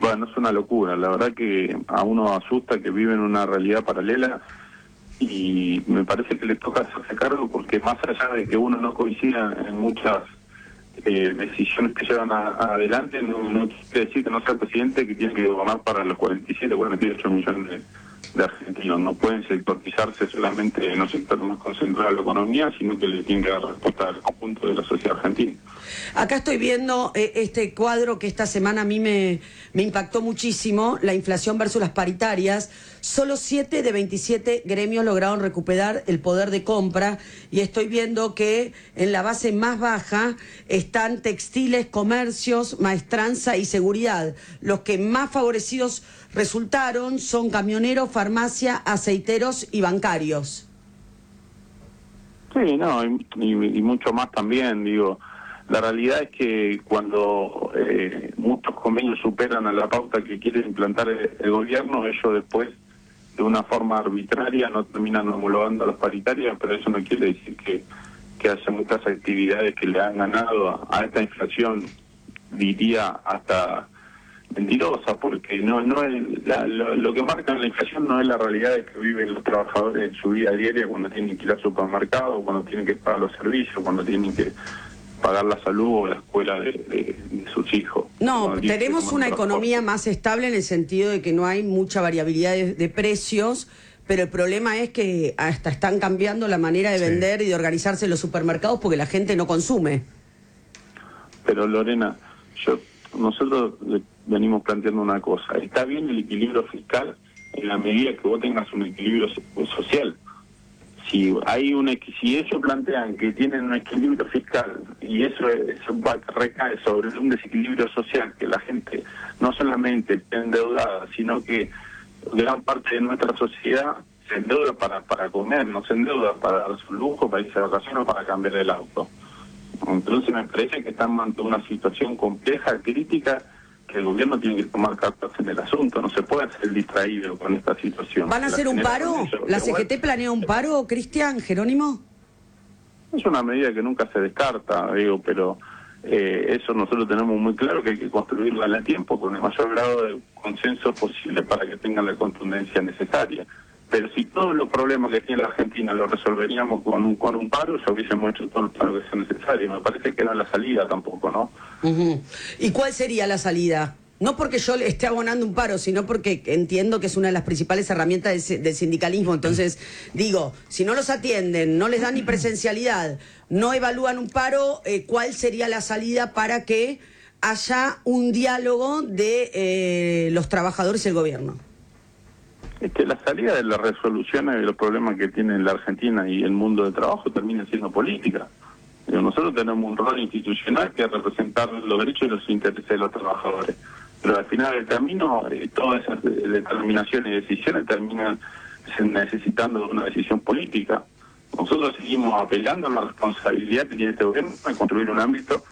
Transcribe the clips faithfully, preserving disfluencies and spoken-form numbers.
Bueno, es una locura. La verdad que a uno asusta que vive en una realidad paralela y me parece que le toca hacerse cargo porque más allá de que uno no coincida en muchas eh, decisiones que llevan a, a adelante, no, no quiere decir que no sea el presidente que tiene que gobernar para los cuarenta y siete, cuarenta y ocho millones de, de argentinos. No pueden sectorizarse solamente en los sectores más concentrados de la economía, sino que le tienen que dar respuesta al conjunto de la sociedad argentina. Acá estoy viendo eh, este cuadro que esta semana a mí me, me impactó muchísimo, la inflación versus las paritarias. Solo siete de veintisiete gremios lograron recuperar el poder de compra y estoy viendo que en la base más baja están textiles, comercios, maestranza y seguridad. Los que más favorecidos resultaron son camioneros, farmacia, aceiteros y bancarios. Sí, no, y, y, y mucho más también, digo. La realidad es que cuando eh, muchos convenios superan a la pauta que quiere implantar el, el gobierno, ellos después, de una forma arbitraria, no terminan homologando a las paritarias, pero eso no quiere decir que, que haya muchas actividades que le han ganado a, a esta inflación, diría hasta mentirosa, porque no no es la, lo, lo que marca la inflación no es la realidad de que viven los trabajadores en su vida diaria cuando tienen que ir al supermercado, cuando tienen que pagar los servicios, cuando tienen que pagar la salud o la escuela de, de, de sus hijos. No, tenemos una economía más estable en el sentido de que no hay mucha variabilidad de, de precios, pero el problema es que hasta están cambiando la manera de vender sí. y de organizarse en los supermercados porque la gente no consume. Pero Lorena, yo nosotros venimos planteando una cosa. Está bien el equilibrio fiscal en la medida que vos tengas un equilibrio social. Si hay un si ellos plantean que tienen un equilibrio fiscal y eso, eso va, recae sobre un desequilibrio social, que la gente no solamente está endeudada, sino que gran parte de nuestra sociedad se endeuda para para comer, no se endeuda para dar su lujo, para irse de vacaciones o para cambiar el auto. Entonces me parece que están ante una situación compleja, crítica, que el gobierno tiene que tomar cartas en el asunto. No se puede hacer distraído con esta situación. ¿Van a hacer un paro? ¿La C G T planea un paro, Cristian, Jerónimo? Es una medida que nunca se descarta, digo, pero eh, eso nosotros tenemos muy claro que hay que construirla en el tiempo con el mayor grado de consenso posible para que tengan la contundencia necesaria. Pero si todos los problemas que tiene la Argentina los resolveríamos con un, con un paro, ya hubiésemos hecho todo el paro que sea necesario. Me parece que no es la salida tampoco, ¿no? Uh-huh. ¿Y cuál sería la salida? No porque yo le esté abonando un paro, sino porque entiendo que es una de las principales herramientas del, del sindicalismo. Entonces, digo, si no los atienden, no les dan ni presencialidad, no evalúan un paro, eh, ¿cuál sería la salida para que haya un diálogo de eh, los trabajadores y el gobierno? Es que la salida de las resoluciones de los problemas que tiene la Argentina y el mundo del trabajo termina siendo política. Nosotros tenemos un rol institucional que es representar los derechos y los intereses de los trabajadores. Pero al final del camino, eh, todas esas determinaciones y decisiones terminan necesitando de una decisión política. Nosotros seguimos apelando a la responsabilidad que tiene este gobierno de construir un ámbito,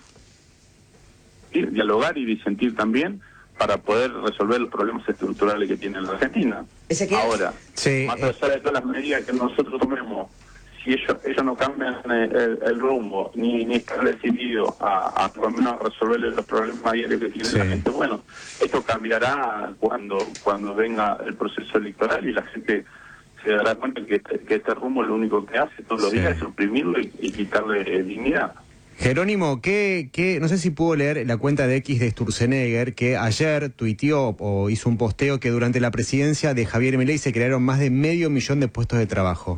¿sí?, dialogar y disentir también, para poder resolver los problemas estructurales que tiene la Argentina. Ahora, sí, más allá de todas las medidas que nosotros tomemos, si ellos ellos no cambian el, el, el rumbo, ni, ni están decididos a, a por lo menos resolver los problemas diarios que tiene sí. la gente, bueno, esto cambiará cuando cuando venga el proceso electoral y la gente se dará cuenta que este, que este rumbo lo único que hace todos los sí. días es oprimirlo y, y quitarle eh, dignidad. Jerónimo, ¿qué, qué, no sé si pudo leer la cuenta de X de Sturzenegger, que ayer tuiteó o hizo un posteo que durante la presidencia de Javier Milei se crearon más de medio millón de puestos de trabajo.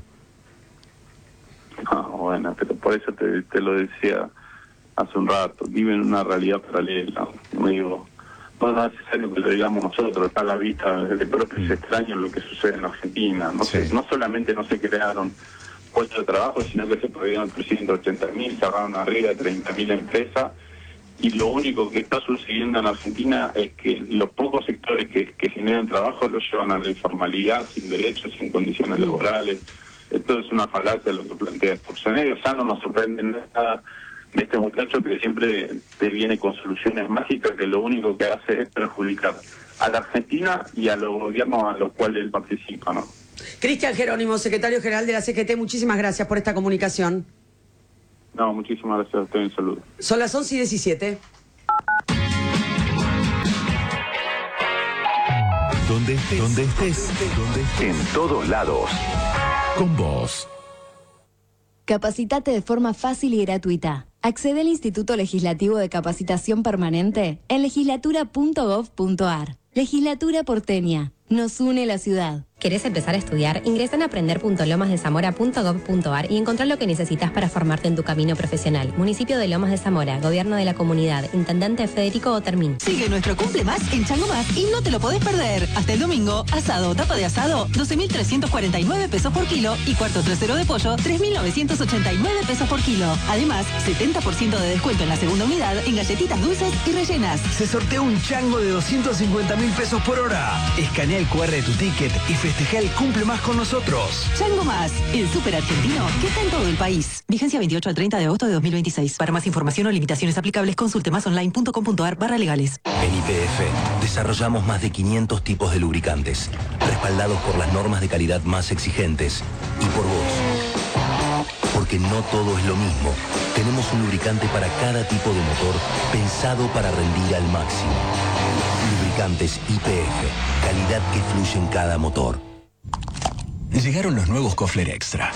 Ah, bueno, pero por eso te, te lo decía hace un rato, viven una realidad paralela, no digo, no es necesario que lo digamos nosotros, está a la vista de propios extraños lo que sucede en Argentina, no, sí. sé, no solamente no se crearon puestos de trabajo, sino que se perdieron trescientos ochenta mil, cerraron arriba de treinta mil empresas, y lo único que está sucediendo en Argentina es que los pocos sectores que, que generan trabajo los llevan a la informalidad, sin derechos, sin condiciones laborales. Esto es una falacia lo que plantea Sturzenegger. Ya no nos sorprende nada de este muchacho que siempre te viene con soluciones mágicas que lo único que hace es perjudicar a la Argentina y a los gobiernos a los cuales él participa, ¿no? Cristian Jerónimo, secretario general de la C G T, muchísimas gracias por esta comunicación. No, muchísimas gracias a usted, un saludo. Son las once y diecisiete. Donde estés, donde estés, donde estés. En todos lados. Con vos. Capacitate de forma fácil y gratuita. Accede al Instituto Legislativo de Capacitación Permanente en legislatura punto gov punto ar. Legislatura porteña. Nos une la ciudad. ¿Querés empezar a estudiar? Ingresa en aprender punto lomas de zamora punto gov punto ar y encontrá lo que necesitas para formarte en tu camino profesional. Municipio de Lomas de Zamora, Gobierno de la Comunidad, Intendente Federico Otermín. Sigue nuestro cumple más en Chango Más y no te lo podés perder. Hasta el domingo, asado, tapa de asado, doce mil trescientos cuarenta y nueve pesos por kilo y cuarto trasero de pollo, tres mil novecientos ochenta y nueve pesos por kilo. Además, setenta por ciento de descuento en la segunda unidad en galletitas dulces y rellenas. Se sortea un chango de doscientos cincuenta mil pesos por hora. Escanea el cu erre de tu ticket y festeja el cumple más con nosotros. Chango Más, el súper argentino que está en todo el país. Vigencia veintiocho al treinta de agosto de dos mil veintiséis. Para más información o limitaciones aplicables, consulte másonline punto com punto ar barra legales. En Y P F desarrollamos más de quinientos tipos de lubricantes, respaldados por las normas de calidad más exigentes y por vos. Porque no todo es lo mismo. Tenemos un lubricante para cada tipo de motor, pensado para rendir al máximo. Lubricantes Y P F, calidad que fluye en cada motor. Llegaron los nuevos Kofler Extra.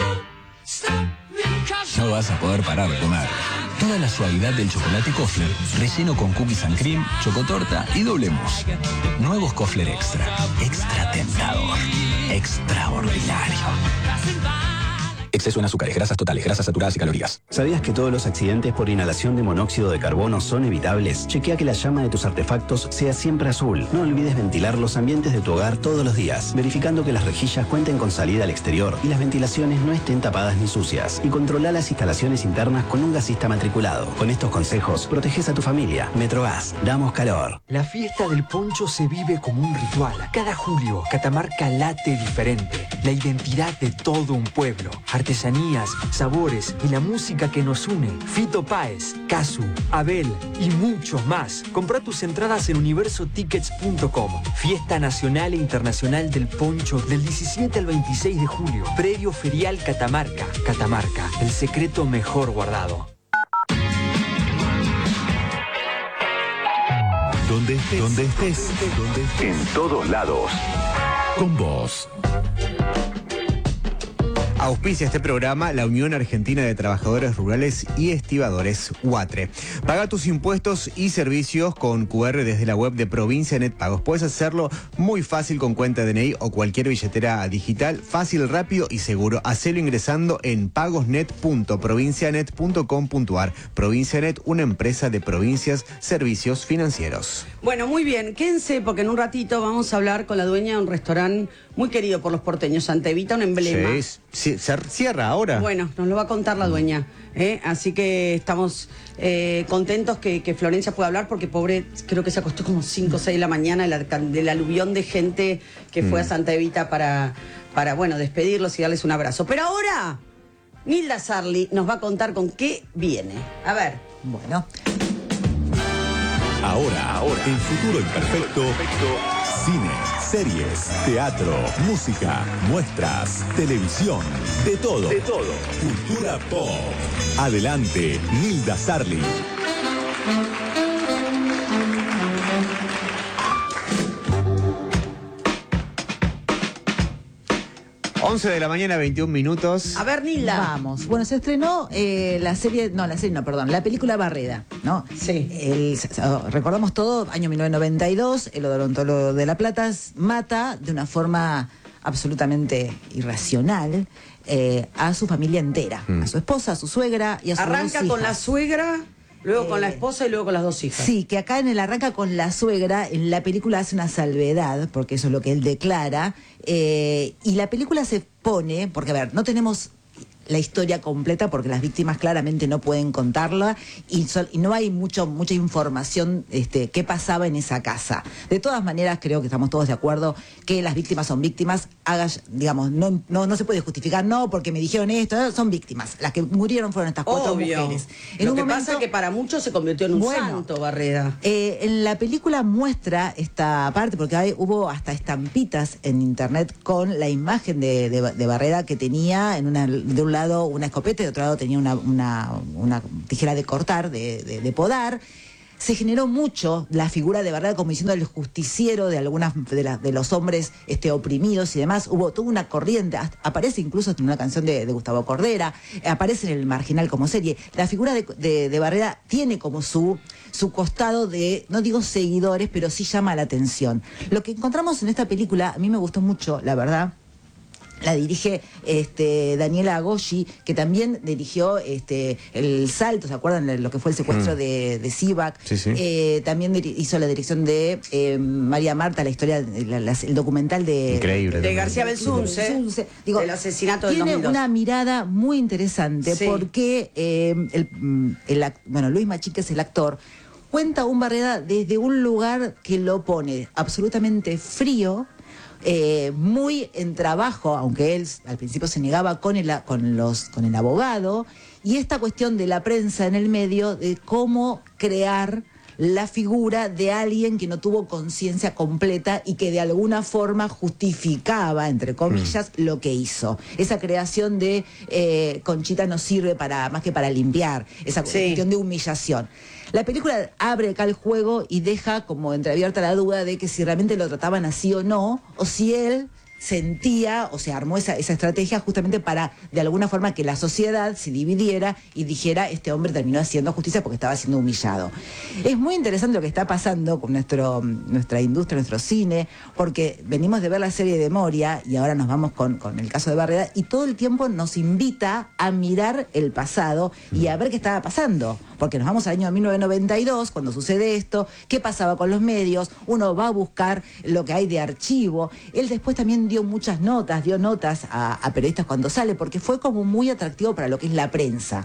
No vas a poder parar de comer. Toda la suavidad del chocolate Kofler, relleno con cookies and cream, chocotorta y doble mousse. Nuevos Kofler Extra. Extra tentador. Extraordinario. Exceso en azúcares, grasas totales, grasas saturadas y calorías. ¿Sabías que todos los accidentes por inhalación de monóxido de carbono son evitables? Chequea que la llama de tus artefactos sea siempre azul. No olvides ventilar los ambientes de tu hogar todos los días, verificando que las rejillas cuenten con salida al exterior y las ventilaciones no estén tapadas ni sucias. Y controla las instalaciones internas con un gasista matriculado. Con estos consejos, proteges a tu familia. Metrogas, damos calor. La fiesta del poncho se vive como un ritual. Cada julio, Catamarca late diferente. La identidad de todo un pueblo. Artesanías, sabores y la música que nos une. Fito Páez, Casu, Abel y muchos más. Compra tus entradas en universo tickets punto com. Fiesta Nacional e Internacional del Poncho del diecisiete al veintiséis de julio. Predio Ferial Catamarca. Catamarca, el secreto mejor guardado. Donde estés, donde estés, donde estés. En todos lados. Con vos. Auspicia este programa la Unión Argentina de Trabajadores Rurales y Estibadores, UATRE. Paga tus impuestos y servicios con cu erre desde la web de Provincia Net Pagos. Puedes hacerlo muy fácil con cuenta de ene i o cualquier billetera digital, fácil, rápido y seguro. Hacelo ingresando en pagosnet punto provincianet punto com punto ar. Provincianet, una empresa de provincias, servicios financieros. Bueno, muy bien, quédense porque en un ratito vamos a hablar con la dueña de un restaurante muy querido por los porteños, Santa Evita, un emblema. Sí, sí, se cierra ahora. Bueno, nos lo va a contar la dueña, ¿eh? Así que estamos eh, contentos que, que Florencia pueda hablar porque pobre, creo que se acostó como cinco o seis de la mañana de la, del aluvión de gente que fue mm. a Santa Evita para, para, bueno, despedirlos y darles un abrazo. Pero ahora, Nilda Sarli nos va a contar con qué viene. A ver. Bueno. Ahora, ahora, el futuro imperfecto, cine, series, teatro, música, muestras, televisión, de todo. De todo. Cultura pop. Adelante, Nilda Sarli. once de la mañana, veintiún minutos. A ver, Nilda. Vamos. Bueno, se estrenó eh, la serie, no, la serie no, perdón, la película Barreda, ¿no? Sí. El, recordamos todo, año mil novecientos noventa y dos, el odontólogo de La Plata mata de una forma absolutamente irracional eh, a su familia entera, mm. a su esposa, a su suegra y a sus Arranca dos hijas. con la suegra, luego eh, con la esposa y luego con las dos hijas. Sí, que acá en el arranca con la suegra, en la película hace una salvedad, porque eso es lo que él declara, eh, y la película se pone, porque a ver, no tenemos la historia completa porque las víctimas claramente no pueden contarla y, sol, y no hay mucho mucha información este, qué pasaba en esa casa. De todas maneras, creo que estamos todos de acuerdo que las víctimas son víctimas, haga, digamos, no, no, no se puede justificar, no, porque me dijeron esto, son víctimas. Las que murieron fueron estas cuatro Obvio. mujeres. En Lo un que momento, pasa es que para muchos se convirtió en un bueno, santo, Barreda. Eh, en la película muestra esta parte, porque hay, hubo hasta estampitas en internet con la imagen de, de, de Barreda que tenía en una, de un lado una escopeta y de otro lado tenía una, una, una tijera de cortar, de, de, de podar. se generó mucho la figura de Barreda como diciendo el justiciero de algunas de, la, de los hombres este, oprimidos y demás. Hubo toda una corriente, hasta, aparece incluso en una canción de, de Gustavo Cordera, aparece en El Marginal como serie. La figura de, de, de Barreda tiene como su, su costado de, no digo seguidores, pero sí llama la atención. Lo que encontramos en esta película, a mí me gustó mucho, la verdad. La dirige este, Daniela Agoshi, que también dirigió este, El Salto, ¿se acuerdan de lo que fue el secuestro mm. de, de Sivak? Sí, sí. Eh, también hizo la dirección de eh, María Marta, la historia, la, la, el documental de... Increíble. De García Belsunce, digo, el asesinato del tiene dos mil dos. Una mirada muy interesante sí. porque eh, el, el, bueno, Luis Machín, que es el actor, cuenta un Barreda desde un lugar que lo pone absolutamente frío, Eh, muy en trabajo, aunque él al principio se negaba con el, con los, con el abogado, y esta cuestión de la prensa en el medio, de cómo crear la figura de alguien que no tuvo conciencia completa y que de alguna forma justificaba, entre comillas, mm. lo que hizo. Esa creación de eh, Conchita no sirve para más que para limpiar, esa sí. cuestión de humillación. La película abre acá el juego y deja como entreabierta la duda de que si realmente lo trataban así o no, o si él sentía o se armó esa, esa estrategia justamente para de alguna forma que la sociedad se dividiera y dijera este hombre terminó haciendo justicia porque estaba siendo humillado. Es muy interesante lo que está pasando con nuestro, nuestra industria, nuestro cine, porque venimos de ver la serie de Moria y ahora nos vamos con, con el caso de Barreda y todo el tiempo nos invita a mirar el pasado y a ver qué estaba pasando, porque nos vamos al año mil novecientos noventa y dos cuando sucede esto, qué pasaba con los medios, uno va a buscar lo que hay de archivo. Él después también dio muchas notas, dio notas a, a periodistas cuando sale, porque fue como muy atractivo para lo que es la prensa.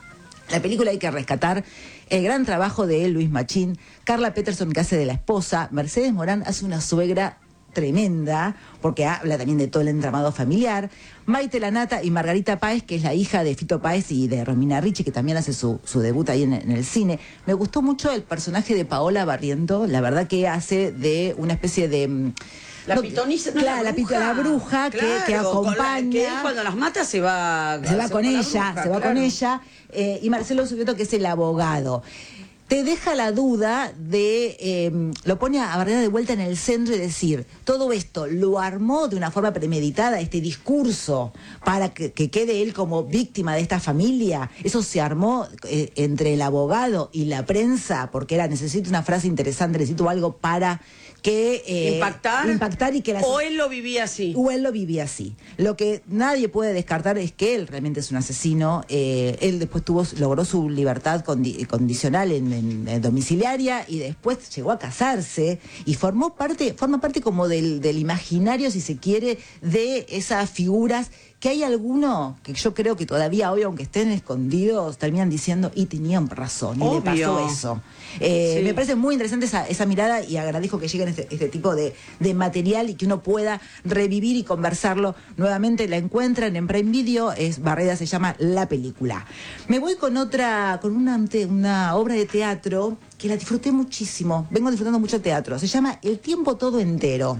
La película hay que rescatar el gran trabajo de él, Luis Machín, Carla Peterson, que hace de la esposa, Mercedes Morán hace una suegra tremenda, porque habla también de todo el entramado familiar, Maite Lanata y Margarita Páez, que es la hija de Fito Páez y de Romina Ricci, que también hace su, su debut ahí en, en el cine. Me gustó mucho el personaje de Paola Barriento, la verdad que hace de una especie de... La pitonisa, no, claro, la bruja, la, bruja que, claro, que acompaña. La, que él cuando las mata se va, se va se con va ella, bruja, se va claro. con ella. Eh, y Marcelo Subieto, que es el abogado. Te deja la duda de, eh, lo pone a Barreda de vuelta en el centro y decir, todo esto lo armó de una forma premeditada, este discurso, para que, que quede él como víctima de esta familia. Eso se armó eh, entre el abogado y la prensa, porque era, necesito una frase interesante, necesito algo para... que eh, impactar, impactar y que la, o él lo vivía así o él lo vivía así. Lo que nadie puede descartar es que él realmente es un asesino. Eh, él después tuvo logró su libertad condi condicional en, en, en domiciliaria y después llegó a casarse y formó parte forma parte como del, del imaginario, si se quiere, de esas figuras que hay alguno que yo creo que todavía hoy, aunque estén escondidos, terminan diciendo y tenían razón, y obvio. Le pasó eso. Eh, sí. Me parece muy interesante esa, esa mirada y agradezco que lleguen este, este tipo de, de material y que uno pueda revivir y conversarlo nuevamente. La encuentran en Prime Video, es Barreda, se llama La Película. Me voy con otra, con una, una obra de teatro que la disfruté muchísimo, vengo disfrutando mucho teatro, se llama El Tiempo Todo Entero.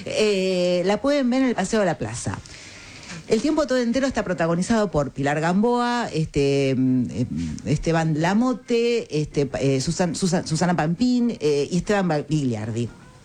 Eh, la pueden ver en el Paseo de la Plaza. El Tiempo Todo Entero está protagonizado por Pilar Gamboa, este, Esteban Lamote, este, eh, Susan, Susan, Susana Pampín eh, y Esteban Bagliardi.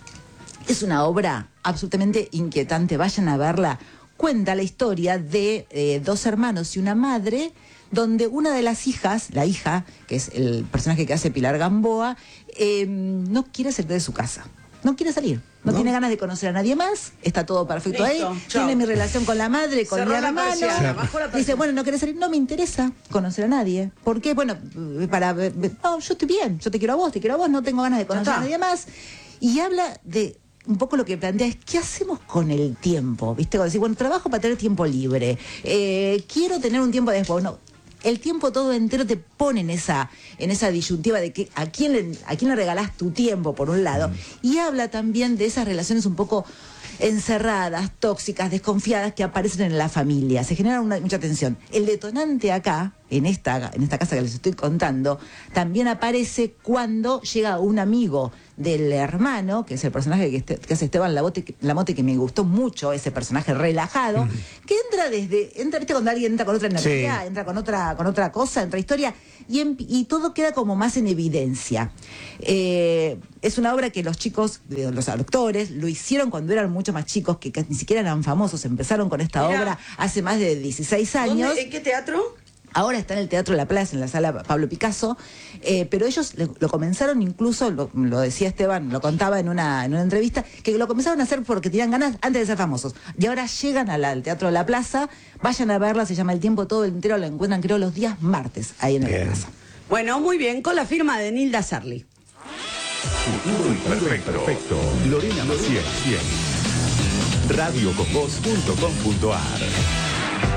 Es una obra absolutamente inquietante, vayan a verla. Cuenta la historia de eh, dos hermanos y una madre, donde una de las hijas, la hija, que es el personaje que hace Pilar Gamboa, eh, no quiere salir de su casa. No quiere salir, no, no tiene ganas de conocer a nadie más, está todo perfecto. Listo, ahí, chao. Tiene mi relación con la madre, con Cerró mi hermano. Dice, bueno, no quiere salir, no me interesa conocer a nadie. ¿Por qué? Bueno, para, no, yo estoy bien, yo te quiero a vos, te quiero a vos, no tengo ganas de conocer a nadie más. Y habla de un poco lo que plantea es, ¿qué hacemos con el tiempo? ¿Viste? Cuando decís, bueno, trabajo para tener tiempo libre, eh, quiero tener un tiempo después, no. El tiempo todo entero te pone en esa, en esa disyuntiva de que a quién, le, a quién le regalás tu tiempo, por un lado, y habla también de esas relaciones un poco encerradas, tóxicas, desconfiadas que aparecen en la familia. Se genera una, mucha tensión. El detonante acá en esta, en esta casa que les estoy contando, también aparece cuando llega un amigo del hermano, que es el personaje que, este, que hace Esteban Lamote, Lamote, que me gustó mucho, ese personaje relajado, uh-huh. que entra desde, entra, viste, cuando alguien entra con otra energía, sí. entra con otra, con otra cosa, entra historia, y, en, y todo queda como más en evidencia. Eh, es una obra que los chicos, los actores, lo hicieron cuando eran mucho más chicos, que ni siquiera eran famosos, empezaron con esta Mira. obra hace más de dieciséis años. ¿Dónde, ¿En qué teatro? Ahora está en el Teatro La Plaza, en la sala Pablo Picasso, eh, pero ellos lo, lo comenzaron incluso, lo, lo decía Esteban, lo contaba en una, en una entrevista, que lo comenzaron a hacer porque tenían ganas antes de ser famosos. Y ahora llegan a la, al Teatro La Plaza, vayan a verla, se llama El Tiempo Todo entero, lo encuentran creo los días martes, ahí en La Plaza. Bueno, muy bien, con la firma de Nilda Sarli. Futuro Imperfecto. Perfecto. Lorena Maciel. radio con vos punto com punto a r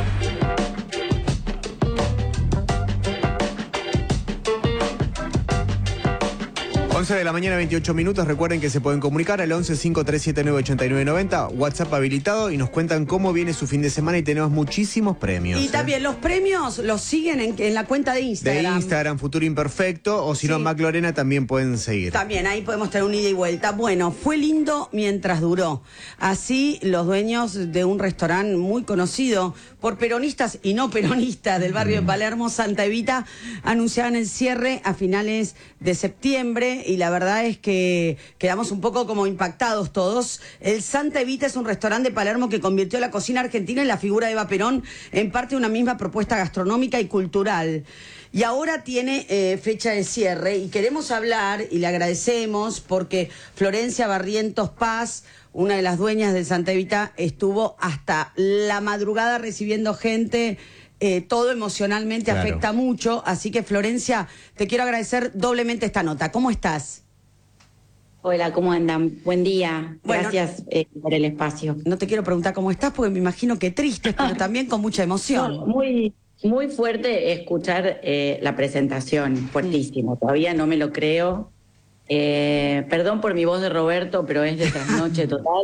once de la mañana, veintiocho minutos. Recuerden que se pueden comunicar al once cinco tres siete nueve ocho nueve nueve cero, WhatsApp habilitado, y nos cuentan cómo viene su fin de semana, y tenemos muchísimos premios. Y ¿eh? también los premios los siguen en, en la cuenta de Instagram. De Instagram, Futuro Imperfecto, o si sí. no, Mac Lorena también pueden seguir. También, ahí podemos tener un ida y vuelta. Bueno, fue lindo mientras duró. Así, los dueños de un restaurante muy conocido por peronistas y no peronistas del barrio de Palermo, Santa Evita, anunciaban el cierre a finales de septiembre, y la verdad es que quedamos un poco como impactados todos. El Santa Evita es un restaurante de Palermo que convirtió la cocina argentina en la figura de Eva Perón, en parte una misma propuesta gastronómica y cultural. Y ahora tiene eh, fecha de cierre, y queremos hablar, y le agradecemos, porque Florencia Barrientos Paz, una de las dueñas del Santa Evita, estuvo hasta la madrugada recibiendo gente. Eh, todo emocionalmente claro. afecta mucho, así que Florencia, te quiero agradecer doblemente esta nota. ¿Cómo estás? Hola, ¿cómo andan? Buen día. Gracias bueno, eh, por el espacio. No te quiero preguntar cómo estás, porque me imagino que tristes, pero también con mucha emoción. No, muy, muy fuerte escuchar eh, la presentación, fuertísimo. Todavía no me lo creo. Eh, perdón por mi voz de Roberto, pero es de trasnoche total.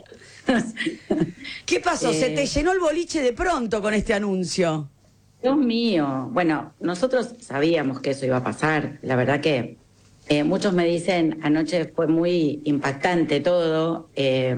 ¿Qué pasó? Eh, ¿Se te llenó el boliche de pronto con este anuncio? Dios mío. Bueno, nosotros sabíamos que eso iba a pasar. La verdad que eh, muchos me dicen, anoche fue muy impactante todo. Eh,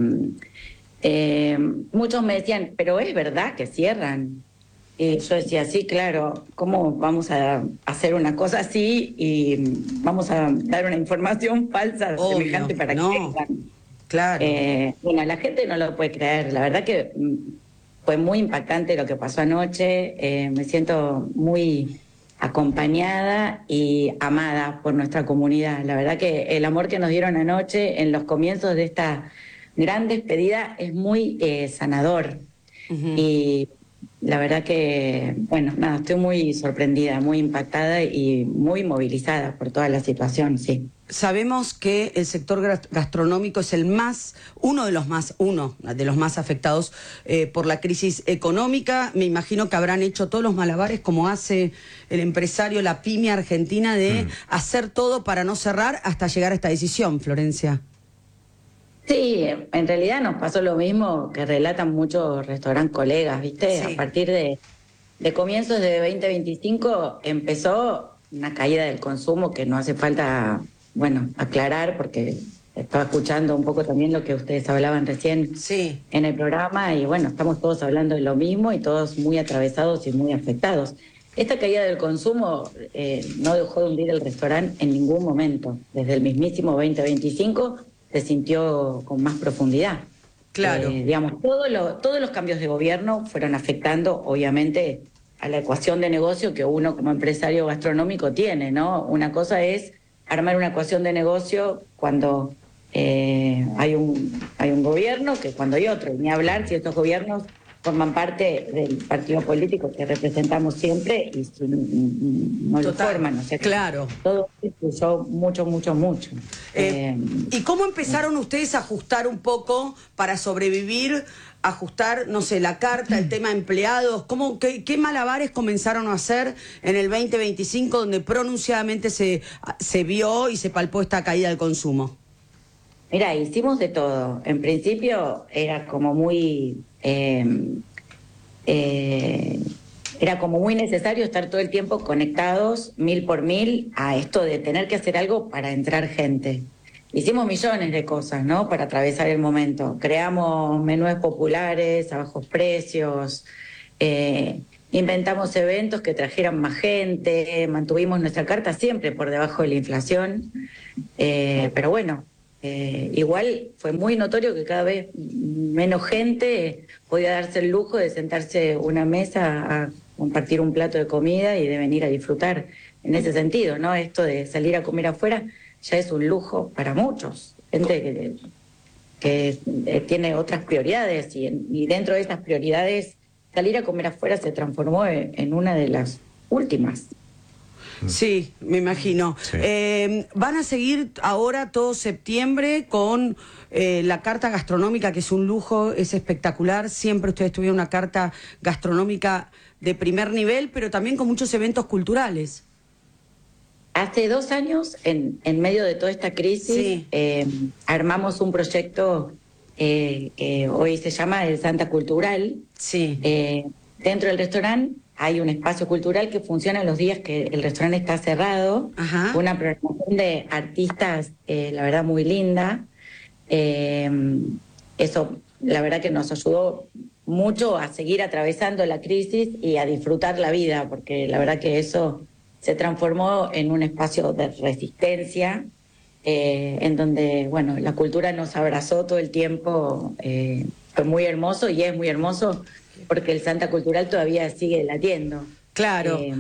eh, muchos me decían, pero es verdad que cierran. Y yo decía, sí, claro, ¿cómo vamos a hacer una cosa así y vamos a dar una información falsa Obvio, semejante para no, que vengan? Claro. Eh, bueno, la gente no lo puede creer. La verdad que fue muy impactante lo que pasó anoche. Eh, me siento muy acompañada y amada por nuestra comunidad. La verdad que el amor que nos dieron anoche en los comienzos de esta gran despedida es muy eh, sanador. Uh-huh. Y la verdad que, bueno, nada, estoy muy sorprendida, muy impactada y muy movilizada por toda la situación, sí. Sabemos que el sector gastronómico es el más, uno de los más, uno de los más afectados eh, por la crisis económica. Me imagino que habrán hecho todos los malabares como hace el empresario, la pyme argentina, de mm. hacer todo para no cerrar hasta llegar a esta decisión, Florencia. Sí, en realidad nos pasó lo mismo que relatan muchos restaurantes colegas, ¿viste? Sí. A partir de, de comienzos de veinte veinticinco empezó una caída del consumo que no hace falta, bueno, aclarar, porque estaba escuchando un poco también lo que ustedes hablaban recién sí. en el programa, y bueno, estamos todos hablando de lo mismo y todos muy atravesados y muy afectados. Esta caída del consumo eh, no dejó de hundir el restaurante en ningún momento. Desde el mismísimo veinte veinticinco se sintió con más profundidad. Claro. Eh, digamos, todo lo, todos los cambios de gobierno fueron afectando, obviamente, a la ecuación de negocio que uno como empresario gastronómico tiene, ¿no? Una cosa es armar una ecuación de negocio cuando eh, hay un hay un gobierno que cuando hay otro. Ni hablar si estos gobiernos forman parte del partido político que representamos siempre y si no lo forman. O sea, claro. Todo influyó mucho, mucho, mucho. Eh, eh, ¿Y cómo empezaron eh. ustedes a ajustar un poco para sobrevivir, ajustar, no sé, la carta, el tema empleados? ¿Cómo, qué, qué malabares comenzaron a hacer en el veinte veinticinco, donde pronunciadamente se, se vio y se palpó esta caída del consumo? Mira, hicimos de todo. En principio era como muy... Eh, eh, era como muy necesario estar todo el tiempo conectados mil por mil a esto de tener que hacer algo para entrar gente. Hicimos millones de cosas, ¿no? Para atravesar el momento. Creamos menús populares a bajos precios, eh, inventamos eventos que trajeran más gente, mantuvimos nuestra carta siempre por debajo de la inflación, eh, pero bueno, eh, igual fue muy notorio que cada vez menos gente podía darse el lujo de sentarse a una mesa a compartir un plato de comida y de venir a disfrutar en ese sentido, ¿no? Esto de salir a comer afuera ya es un lujo para muchos, gente que, que eh, tiene otras prioridades y, y dentro de esas prioridades salir a comer afuera se transformó en, en una de las últimas. Sí, me imagino. Sí. Eh, van a seguir ahora todo septiembre con eh, la carta gastronómica, que es un lujo, es espectacular. Siempre ustedes tuvieron una carta gastronómica de primer nivel, pero también con muchos eventos culturales. Hace dos años, en, en medio de toda esta crisis, sí. eh, armamos un proyecto eh, que hoy se llama el Santa Cultural. Sí. Eh, dentro del restaurante hay un espacio cultural que funciona los días que el restaurante está cerrado. Ajá. Una programación de artistas, eh, la verdad, muy linda. Eh, eso, la verdad que nos ayudó mucho a seguir atravesando la crisis y a disfrutar la vida, porque la verdad que eso se transformó en un espacio de resistencia, eh, en donde, bueno, la cultura nos abrazó todo el tiempo. Eh, fue muy hermoso y es muy hermoso porque el Santa Cultural todavía sigue latiendo. Claro. Eh,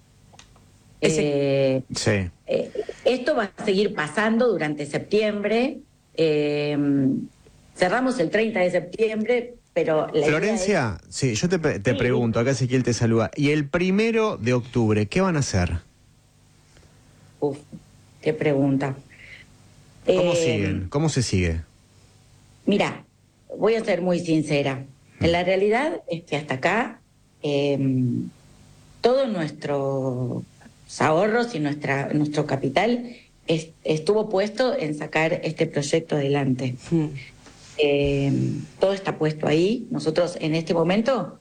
eh, sí. Eh, esto va a seguir pasando durante septiembre. Eh, cerramos el treinta de septiembre, pero... La Florencia, es... sí, yo te, te sí. pregunto, acá Ezequiel te saluda. ¿Y el primero de octubre, qué van a hacer? Uf, qué pregunta. ¿Cómo eh, siguen? ¿Cómo se sigue? Mira, voy a ser muy sincera. La realidad es que hasta acá eh, todos nuestros ahorros y nuestra, nuestro capital es, estuvo puesto en sacar este proyecto adelante. Mm. Eh, todo está puesto ahí. Nosotros en este momento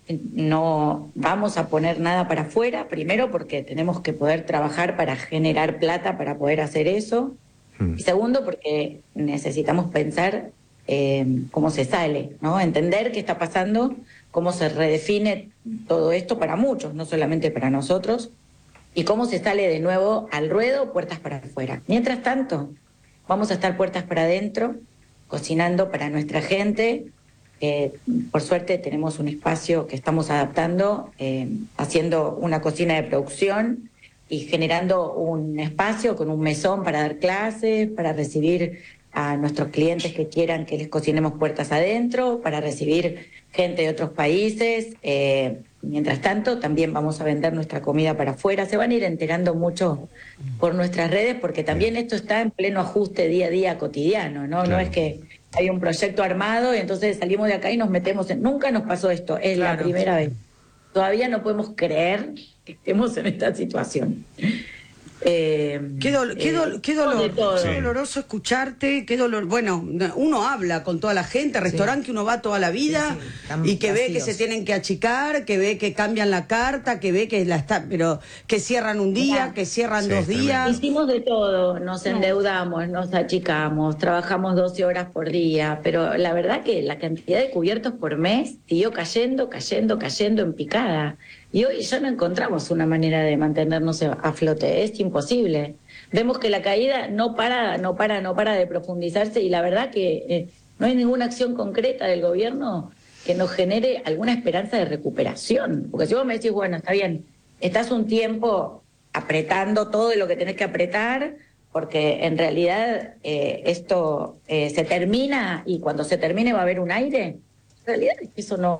no vamos a poner nada para afuera, primero porque tenemos que poder trabajar para generar plata para poder hacer eso. Mm. Y segundo porque necesitamos pensar Eh, cómo se sale, ¿no? Entender qué está pasando, cómo se redefine todo esto para muchos, no solamente para nosotros, y cómo se sale de nuevo al ruedo, puertas para afuera. Mientras tanto, vamos a estar puertas para adentro, cocinando para nuestra gente. Eh, por suerte tenemos un espacio que estamos adaptando, eh, haciendo una cocina de producción y generando un espacio con un mesón para dar clases, para recibir a nuestros clientes que quieran que les cocinemos puertas adentro, para recibir gente de otros países. Eh, mientras tanto, también vamos a vender nuestra comida para afuera. Se van a ir enterando mucho por nuestras redes, porque también esto está en pleno ajuste día a día cotidiano, ¿no? Claro. No es que hay un proyecto armado y entonces salimos de acá y nos metemos en... Nunca nos pasó esto, es claro. La primera vez. Todavía no podemos creer que estemos en esta situación. Eh, qué, do qué, do qué dolor, sí. Qué doloroso escucharte, qué dolor. Bueno, uno habla con toda la gente, restaurante sí. Que uno va toda la vida sí, sí. y que vacíos. Ve que se tienen que achicar, que ve que cambian la carta, que ve que la está, pero que cierran un día, Mira, que cierran sí, dos días. Hicimos de todo, nos endeudamos, nos achicamos, trabajamos doce horas por día, pero la verdad que la cantidad de cubiertos por mes siguió cayendo, cayendo, cayendo en picada. Y hoy ya no encontramos una manera de mantenernos a flote, es imposible. Vemos que la caída no para, no para, no para de profundizarse y la verdad que eh, no hay ninguna acción concreta del gobierno que nos genere alguna esperanza de recuperación. Porque si vos me decís, bueno, está bien, estás un tiempo apretando todo lo que tenés que apretar, porque en realidad eh, esto eh, se termina y cuando se termine va a haber un aire. En realidad eso no...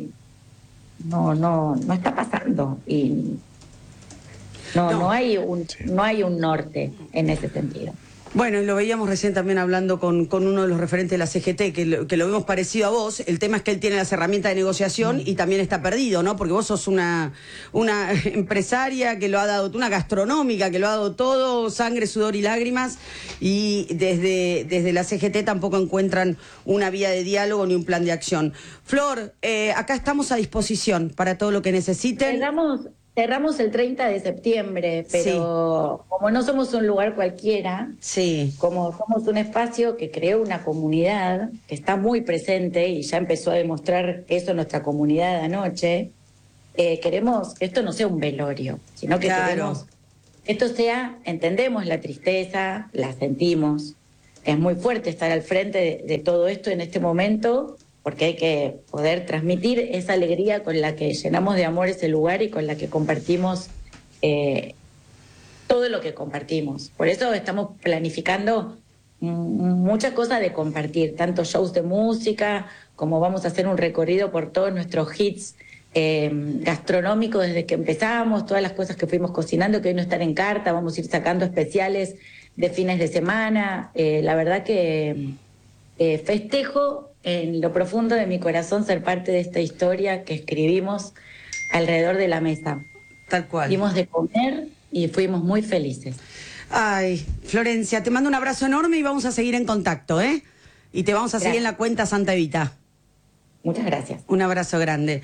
no no no está pasando y no no, no hay un no hay un norte en ese sentido. Bueno, y lo veíamos recién también hablando con, con uno de los referentes de la C G T, que lo, que lo vemos parecido a vos. El tema es que él tiene las herramientas de negociación y también está perdido, ¿no? Porque vos sos una, una empresaria que lo ha dado, una gastronómica que lo ha dado todo, sangre, sudor y lágrimas, y desde, desde la C G T tampoco encuentran una vía de diálogo ni un plan de acción. Flor, eh, acá estamos a disposición para todo lo que necesiten. Cerramos, cerramos el treinta de septiembre, pero sí, como no somos un lugar cualquiera, sí, como somos un espacio que creó una comunidad que está muy presente y ya empezó a demostrar eso en nuestra comunidad anoche, eh, queremos que esto no sea un velorio, sino que claro, queremos que esto sea, entendemos la tristeza, la sentimos, es muy fuerte estar al frente de, de todo esto en este momento, porque hay que poder transmitir esa alegría con la que llenamos de amor ese lugar y con la que compartimos eh, todo lo que compartimos. Por eso estamos planificando muchas cosas de compartir, tanto shows de música, como vamos a hacer un recorrido por todos nuestros hits eh, gastronómicos desde que empezamos, todas las cosas que fuimos cocinando, que hoy no están en carta, vamos a ir sacando especiales de fines de semana. Eh, la verdad que eh, festejo en lo profundo de mi corazón ser parte de esta historia que escribimos alrededor de la mesa. Tal cual. Dimos de comer y fuimos muy felices. Ay, Florencia, te mando un abrazo enorme y vamos a seguir en contacto, ¿eh? Y te vamos a Gracias. seguir en la cuenta Santa Evita. Muchas gracias. Un abrazo grande.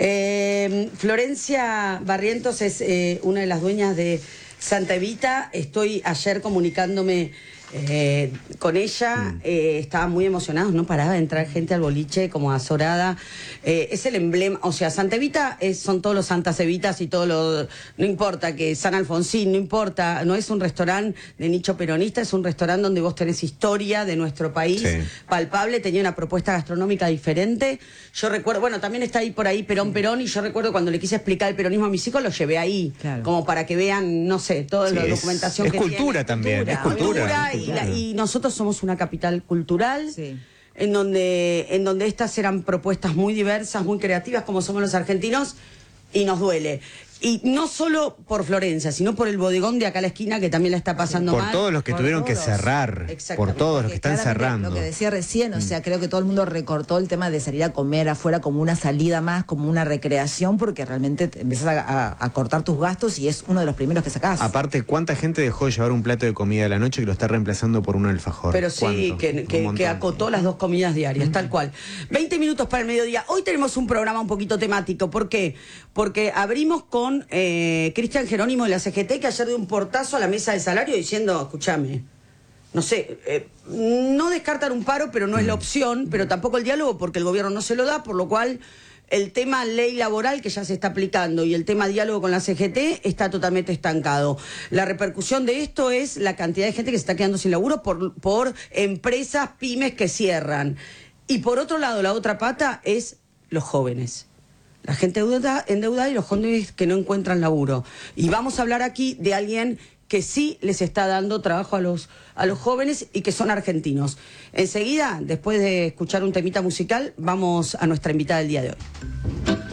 Eh, Florencia Barrientos es eh, una de las dueñas de Santa Evita. Estoy ayer comunicándome Eh, con ella, mm. eh, estaba muy emocionados, no paraba de entrar gente al boliche como azorada. Eh, es el emblema, o sea, Santa Evita es, son todos los Santas Evitas y todo lo, no importa que San Alfonsín, no importa, no es un restaurante de nicho peronista, es un restaurante donde vos tenés historia de nuestro país, sí, palpable, tenía una propuesta gastronómica diferente. Yo recuerdo, bueno, también está ahí por ahí Perón Perón, y yo recuerdo cuando le quise explicar el peronismo a mis hijos, lo llevé ahí, claro, como para que vean, no sé, toda sí, la documentación es, que es cultura tiene. también, cultura, es cultura. cultura y, la, y nosotros somos una capital cultural, sí, en donde en donde estas eran propuestas muy diversas, muy creativas, como somos los argentinos, y nos duele. Y no solo por Florencia, sino por el bodegón de acá a la esquina, que también la está pasando por mal. todos los que por tuvieron todos. que cerrar, por todos los que están cerrando. Lo que decía recién, o sea, creo que todo el mundo recortó el tema de salir a comer afuera como una salida más, como una recreación, porque realmente te empezás a, a, a cortar tus gastos y es uno de los primeros que sacás. Aparte, ¿cuánta gente dejó de llevar un plato de comida a la noche que lo está reemplazando por un alfajor? Pero sí, que, que, que acotó las dos comidas diarias, mm. tal cual. veinte minutos para el mediodía. Hoy tenemos un programa un poquito temático. ¿Por qué? Porque abrimos con Eh, Cristian Jerónimo de la C G T, que ayer dio un portazo a la mesa de salario diciendo, escúchame, no sé, eh, no descartar un paro, pero no es la opción, pero tampoco el diálogo, porque el gobierno no se lo da, por lo cual el tema ley laboral, que ya se está aplicando, y el tema diálogo con la C G T está totalmente estancado. La repercusión de esto es la cantidad de gente que se está quedando sin laburo por, por empresas, pymes que cierran. Y por otro lado, la otra pata es los jóvenes. La gente endeudada y los jóvenes que no encuentran laburo. Y vamos a hablar aquí de alguien que sí les está dando trabajo a los, a los jóvenes y que son argentinos. Enseguida, después de escuchar un temita musical, vamos a nuestra invitada del día de hoy.